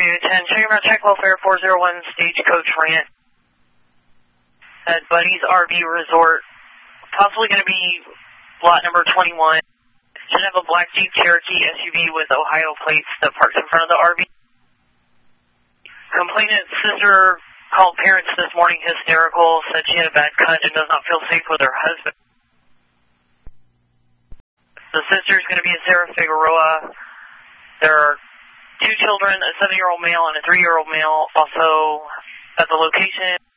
310, checking around check welfare 401 Stagecoach Ranch at Buddy's RV Resort. Possibly going to be lot number 21. Should have a black Jeep Cherokee SUV with Ohio plates that parks in front of the RV. Complainant's sister called parents this morning hysterical, said she had a bad cut and does not feel safe with her husband. The sister is going to be a Sarah Figueroa. There are 2 children, a 7-year-old male and a 3-year-old male, also at the location.